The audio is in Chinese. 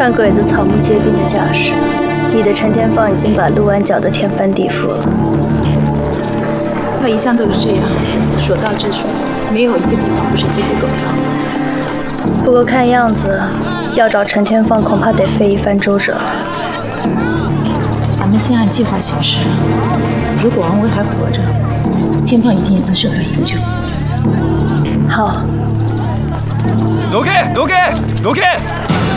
看鬼子草木皆兵的架势，你的陈天放已经把陆安搅得天翻地覆了。 他一向都是这样，所到之处没有一个地方不是鸡飞狗跳。 不过看样子，要找陈天放恐怕得费一番周折了。 咱们先按计划行事。如果王威还活着，天放一定也能受到营救。 好。 どけどけどけ